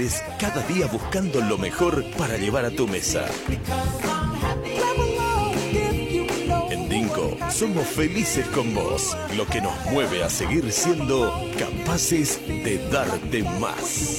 Es cada día buscando lo mejor para llevar a tu mesa. En Dinko somos felices con vos, lo que nos mueve a seguir siendo capaces de darte más.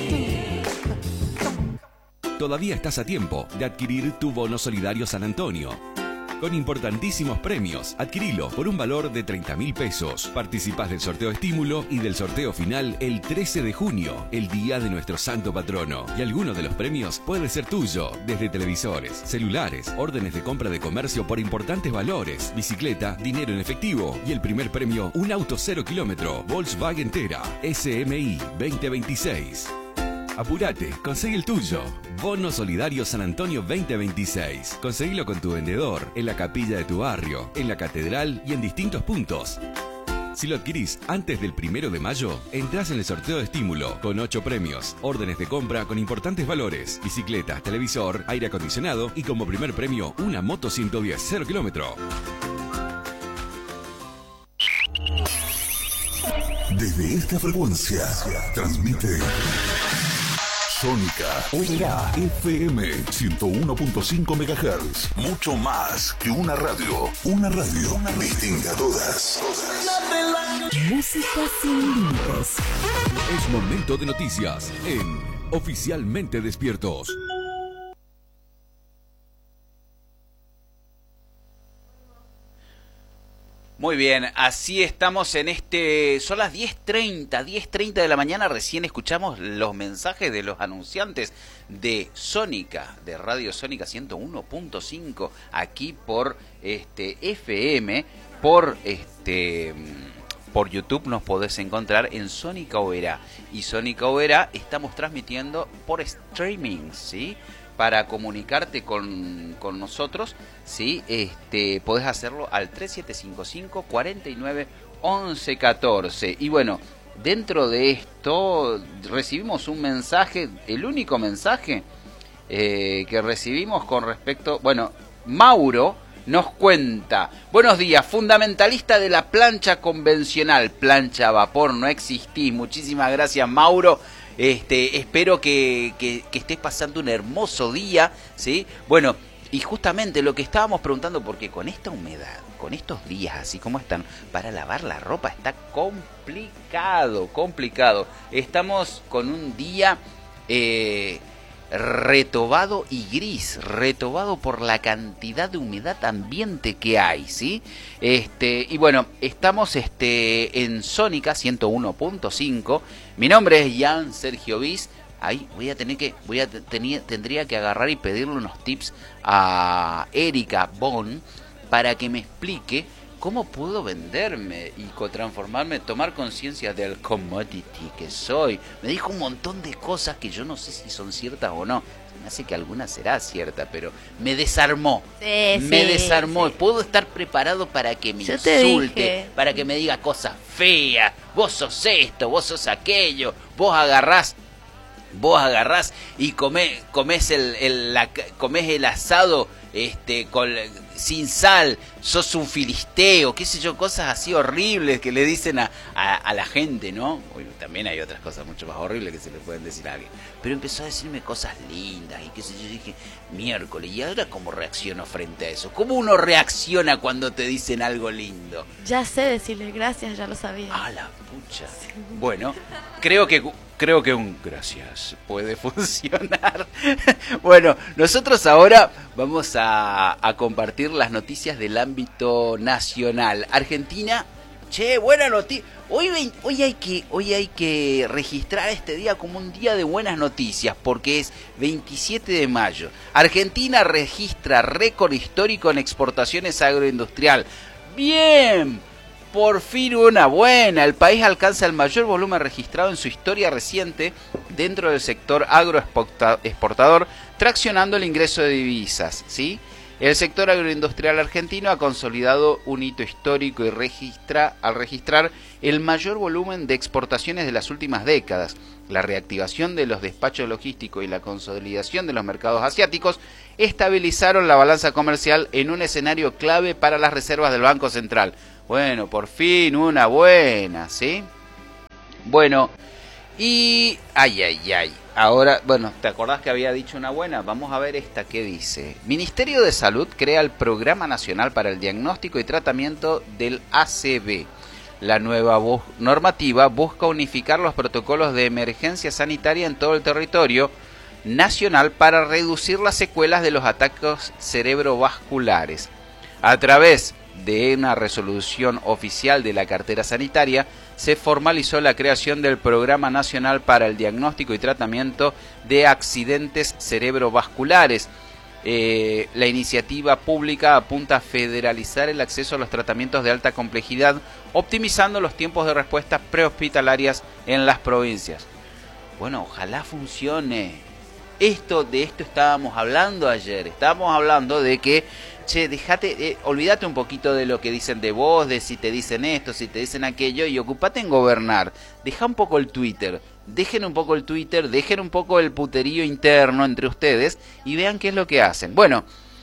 Todavía estás a tiempo de adquirir tu bono solidario San Antonio. Con importantísimos premios, adquirilo por un valor de 30.000 pesos. Participás del sorteo estímulo y del sorteo final el 13 de junio, el día de nuestro santo patrono. Y alguno de los premios puede ser tuyo, desde televisores, celulares, órdenes de compra de comercio por importantes valores, bicicleta, dinero en efectivo y el primer premio, un auto 0 kilómetro, Volkswagen Tera, SMI 2026. Apurate, conseguí el tuyo. Bono Solidario San Antonio 2026. Conseguilo con tu vendedor, en la capilla de tu barrio, en la catedral y en distintos puntos. Si lo adquirís antes del 1 de mayo, entrás en el sorteo de estímulo con 8 premios, órdenes de compra con importantes valores, bicicleta, televisor, aire acondicionado y como primer premio una moto 110 0 kilómetro. Desde esta frecuencia transmite Sónica Oberá FM 101.5 MHz. Mucho más que una radio. Una radio distinta a todas. Música sin límites. Es momento de noticias en Oficialmente Despiertos. Muy bien, así estamos en son las 10:30 de la mañana, recién escuchamos los mensajes de los anunciantes de Sónica, de Radio Sónica 101.5, aquí por FM, por YouTube nos podés encontrar en Sónica Oberá, y Sónica Oberá estamos transmitiendo por streaming, ¿sí? Para comunicarte con nosotros, ¿sí? Podés hacerlo al 3755 49 11 14. Y bueno, dentro de esto recibimos un mensaje, el único mensaje que recibimos con respecto... Bueno, Mauro nos cuenta: buenos días, fundamentalista de la plancha convencional, plancha a vapor, no existís. Muchísimas gracias, Mauro. Espero que estés pasando un hermoso día, ¿sí? Bueno, y justamente lo que estábamos preguntando, porque con esta humedad, con estos días así como están, para lavar la ropa está complicado. Estamos con un día retobado y gris, retobado por la cantidad de humedad ambiente que hay, ¿sí? Y bueno, estamos en Sónica 101.5. Mi nombre es Jan Sergio Bis. Ahí tendría que agarrar y pedirle unos tips a Erika Bon para que me explique cómo puedo venderme y transformarme, tomar conciencia del commodity que soy. Me dijo un montón de cosas que yo no sé si son ciertas o no. Me hace que alguna será cierta, pero me desarmó. Me desarmó. Sí. Puedo estar preparado para que me insulte, para que me diga cosas feas. Vos sos esto, vos sos aquello. Vos agarrás y comés el asado sin sal, sos un filisteo, qué sé yo, cosas así horribles que le dicen a la gente, ¿no? Bueno, también hay otras cosas mucho más horribles que se le pueden decir a alguien. Pero empezó a decirme cosas lindas y qué sé yo, dije, miércoles, ¿y ahora cómo reacciono frente a eso? ¿Cómo uno reacciona cuando te dicen algo lindo? Ya sé decirle gracias, ya lo sabía. ¡Ah, la pucha! Sí. Bueno, creo que un gracias puede funcionar. Bueno, nosotros ahora vamos a compartir las noticias del ámbito nacional. Argentina, buena noticia. Hoy hay que registrar este día como un día de buenas noticias, porque es 27 de mayo. Argentina registra récord histórico en exportaciones agroindustrial. ¡Bien! Por fin una buena. El país alcanza el mayor volumen registrado en su historia reciente dentro del sector agroexportador, traccionando el ingreso de divisas, ¿sí? El sector agroindustrial argentino ha consolidado un hito histórico y al registrar el mayor volumen de exportaciones de las últimas décadas. La reactivación de los despachos logísticos y la consolidación de los mercados asiáticos estabilizaron la balanza comercial en un escenario clave para las reservas del Banco Central. Bueno, por fin una buena, ¿sí? Bueno, y... ahora, bueno, ¿te acordás que había dicho una buena? Vamos a ver esta que dice. Ministerio de Salud crea el Programa Nacional para el Diagnóstico y Tratamiento del ACV. La nueva normativa busca unificar los protocolos de emergencia sanitaria en todo el territorio nacional para reducir las secuelas de los ataques cerebrovasculares. A través de una resolución oficial de la cartera sanitaria, se formalizó la creación del Programa Nacional para el Diagnóstico y Tratamiento de Accidentes Cerebrovasculares. La iniciativa pública apunta a federalizar el acceso a los tratamientos de alta complejidad, optimizando los tiempos de respuesta prehospitalarias en las provincias. Bueno, ojalá funcione. De esto estábamos hablando ayer. Estábamos hablando de que, olvídate un poquito de lo que dicen de vos, de si te dicen esto, si te dicen aquello, y ocupate en gobernar. Deja un poco el Twitter. Dejen un poco el Twitter, dejen un poco el puterío interno entre ustedes y vean qué es lo que hacen. Bueno,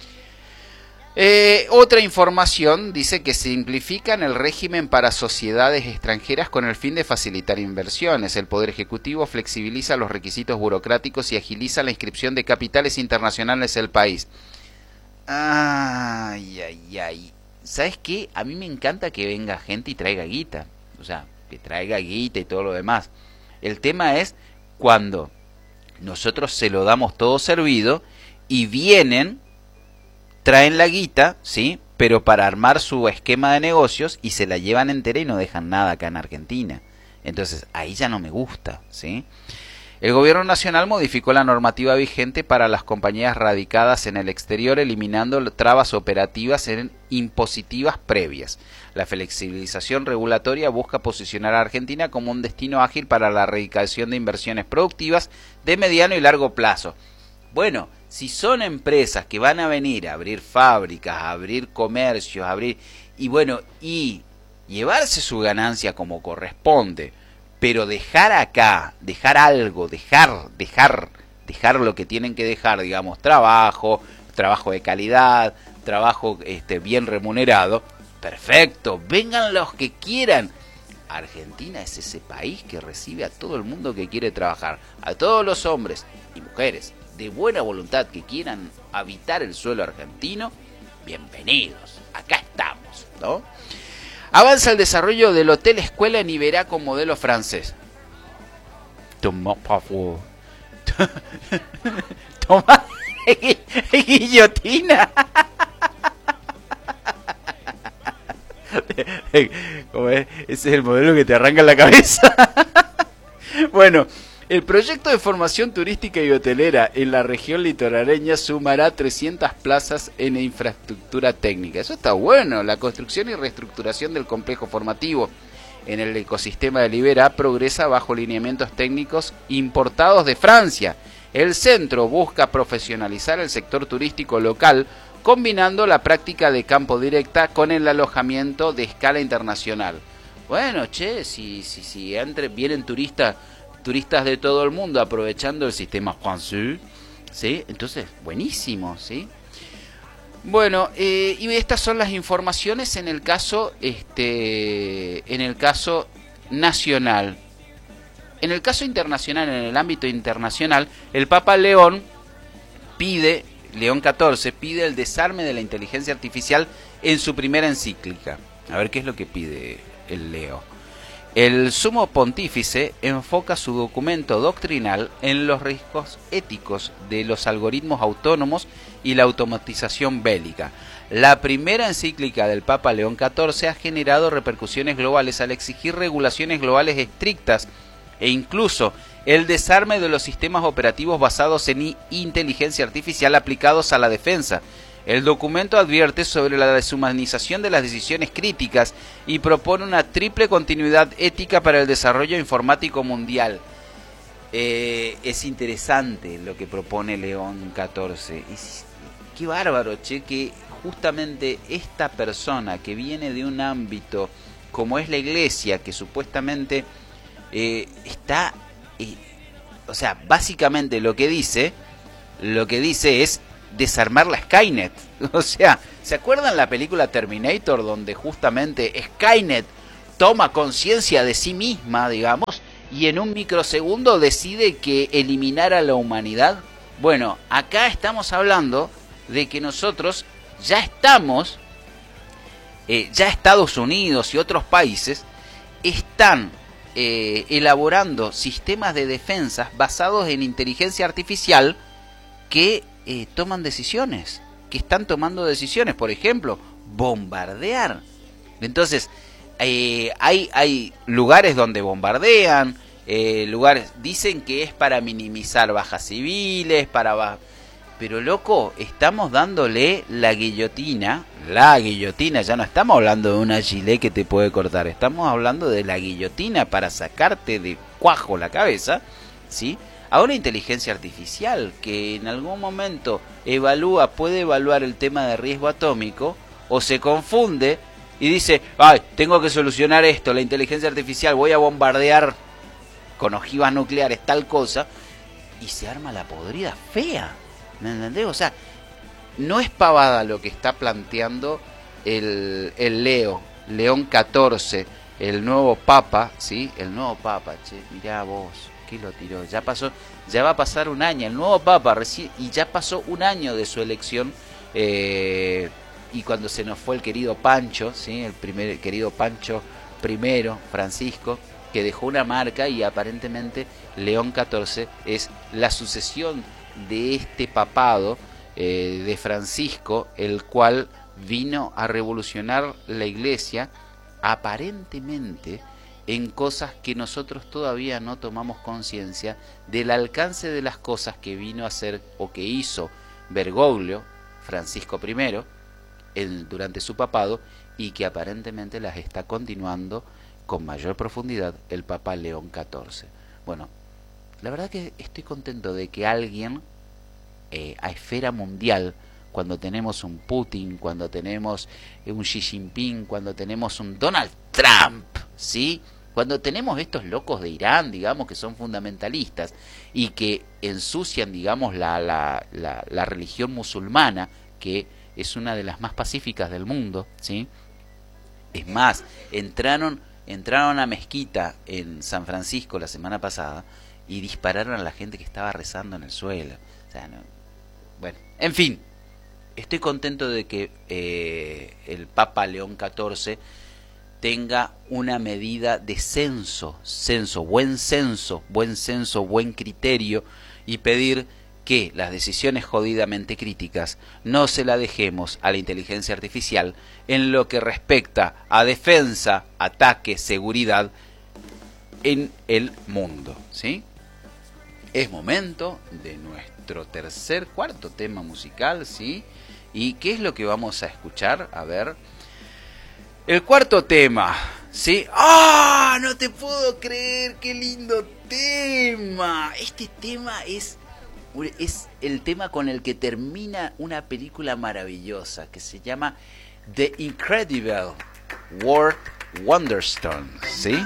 otra información dice que simplifican el régimen para sociedades extranjeras con el fin de facilitar inversiones. El Poder Ejecutivo flexibiliza los requisitos burocráticos y agiliza la inscripción de capitales internacionales en el país. Ay. ¿Sabes qué? A mí me encanta que venga gente y traiga guita. O sea, que traiga guita y todo lo demás. El tema es cuando nosotros se lo damos todo servido y vienen, traen la guita, ¿sí? Pero para armar su esquema de negocios y se la llevan entera y no dejan nada acá en Argentina. Entonces, ahí ya no me gusta, ¿sí? El Gobierno Nacional modificó la normativa vigente para las compañías radicadas en el exterior, eliminando trabas operativas impositivas previas. La flexibilización regulatoria busca posicionar a Argentina como un destino ágil para la radicación de inversiones productivas de mediano y largo plazo. Bueno, si son empresas que van a venir a abrir fábricas, a abrir comercios, y llevarse su ganancia como corresponde, pero dejar acá, dejar algo, dejar lo que tienen que dejar, digamos, trabajo de calidad, trabajo bien remunerado, perfecto, vengan los que quieran. Argentina es ese país que recibe a todo el mundo que quiere trabajar, a todos los hombres y mujeres de buena voluntad que quieran habitar el suelo argentino, bienvenidos, acá estamos, ¿no? Avanza el desarrollo del Hotel Escuela en Iberá con modelo francés. Toma guillotina. ¿Cómo es? Ese es el modelo que te arranca en la cabeza. Bueno, el proyecto de formación turística y hotelera en la región litoraleña sumará 300 plazas en infraestructura técnica. Eso está bueno. La construcción y reestructuración del complejo formativo en el ecosistema de Iberá progresa bajo lineamientos técnicos importados de Francia. El centro busca profesionalizar el sector turístico local, combinando la práctica de campo directa con el alojamiento de escala internacional. Bueno, si vienen turistas de todo el mundo aprovechando el sistema francés, ¿sí? Entonces, buenísimo, ¿sí? Bueno, y estas son las informaciones en el caso nacional. En el caso internacional, en el ámbito internacional, el Papa León XIV pide el desarme de la inteligencia artificial en su primera encíclica. A ver qué es lo que pide el Leo. El sumo pontífice enfoca su documento doctrinal en los riesgos éticos de los algoritmos autónomos y la automatización bélica. La primera encíclica del Papa León XIV ha generado repercusiones globales al exigir regulaciones globales estrictas e incluso el desarme de los sistemas operativos basados en inteligencia artificial aplicados a la defensa. El documento advierte sobre la deshumanización de las decisiones críticas y propone una triple continuidad ética para el desarrollo informático mundial. Es interesante lo que propone León XIV. Qué bárbaro, que justamente esta persona que viene de un ámbito como es la Iglesia, que supuestamente está... básicamente lo que dice es desarmar la Skynet. O sea, ¿se acuerdan la película Terminator donde justamente Skynet toma conciencia de sí misma, digamos, y en un microsegundo decide que eliminar a la humanidad. Bueno, acá estamos hablando de que nosotros ya estamos, ya Estados Unidos y otros países están elaborando sistemas de defensa basados en inteligencia artificial que toman decisiones, que están tomando decisiones, por ejemplo, bombardear. Entonces, hay lugares donde bombardean, lugares dicen que es para minimizar bajas civiles, pero loco, estamos dándole la guillotina, ya no estamos hablando de una gilet que te puede cortar, estamos hablando de la guillotina para sacarte de cuajo la cabeza, ¿sí? A una inteligencia artificial que en algún momento puede evaluar el tema de riesgo atómico, o se confunde y dice, ay, tengo que solucionar esto, la inteligencia artificial, voy a bombardear con ojivas nucleares tal cosa, y se arma la podrida fea, ¿me entendés? O sea, no es pavada lo que está planteando el León XIV, el nuevo Papa, ¿sí? El nuevo Papa, che, mirá vos, ¿qué lo tiró? Ya va a pasar un año, el nuevo Papa, y ya pasó un año de su elección, y cuando se nos fue el querido Pancho, ¿sí? El querido Pancho I, Francisco, que dejó una marca, y aparentemente León XIV es la sucesión de este papado de Francisco, el cual vino a revolucionar la iglesia aparentemente en cosas que nosotros todavía no tomamos conciencia del alcance de las cosas que vino a hacer o que hizo Bergoglio, Francisco I, durante su papado, y que aparentemente las está continuando con mayor profundidad el Papa León XIV. Bueno, la verdad que estoy contento de que alguien a esfera mundial, cuando tenemos un Putin, cuando tenemos un Xi Jinping, cuando tenemos un Donald Trump, ¿sí? Cuando tenemos estos locos de Irán, digamos, que son fundamentalistas y que ensucian, digamos, la religión musulmana, que es una de las más pacíficas del mundo, ¿sí? Es más, entraron a una mezquita en San Francisco la semana pasada y dispararon a la gente que estaba rezando en el suelo. O sea, bueno, en fin, estoy contento de que el Papa León XIV tenga una medida de buen criterio, y pedir que las decisiones jodidamente críticas no se la dejemos a la inteligencia artificial en lo que respecta a defensa, ataque, seguridad en el mundo, ¿sí? Es momento de nuestro cuarto tema musical, ¿sí? ¿Y qué es lo que vamos a escuchar? A ver, el cuarto tema, ¿sí? ¡Ah! No te puedo creer, qué lindo tema. Este tema es el tema con el que termina una película maravillosa que se llama The Incredible World Wonderstone, ¿sí?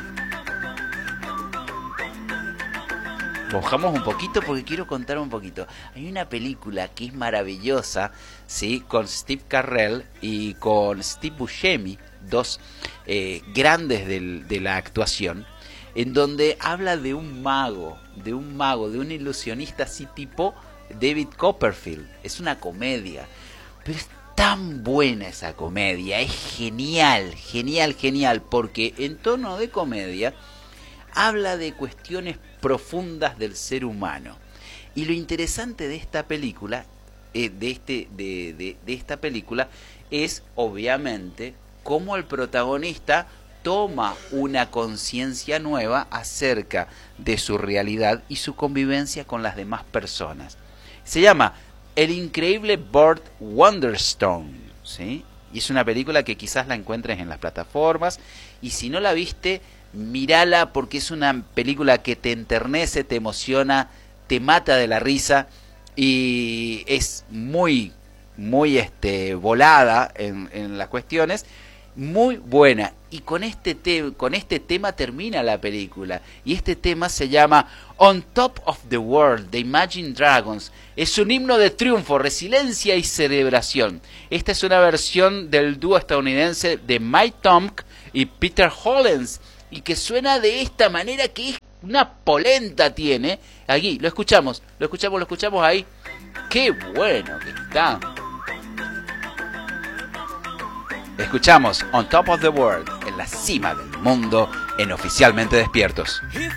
Bajamos un poquito porque quiero contar un poquito. Hay una película que es maravillosa, ¿sí? Con Steve Carell y con Steve Buscemi, dos grandes de la actuación, en donde habla de un mago, de un ilusionista así tipo David Copperfield. Es una comedia, pero es tan buena esa comedia, es genial, porque en tono de comedia habla de cuestiones profundas del ser humano. Y lo interesante de esta película, de esta película, es obviamente cómo el protagonista toma una conciencia nueva acerca de su realidad y su convivencia con las demás personas. Se llama El Increíble World Wonderstone, ¿sí? Y es una película que quizás la encuentres en las plataformas, y si no la viste, mírala, porque es una película que te enternece, te emociona, te mata de la risa, y es muy volada en las cuestiones, muy buena. Y con este tema termina la película, y este tema se llama On Top of the World de Imagine Dragons. Es un himno de triunfo, resiliencia y celebración. Esta es una versión del dúo estadounidense de Mike Tomk y Peter Hollens, y que suena de esta manera, que es una polenta tiene. Aquí, lo escuchamos ahí. ¡Qué bueno que está! Escuchamos On Top of the World, en la cima del mundo, en Oficialmente Despiertos. If